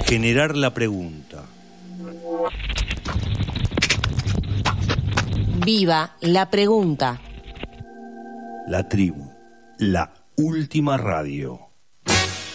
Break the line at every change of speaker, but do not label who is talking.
Generar la pregunta.
Viva la pregunta.
La tribu, la última radio.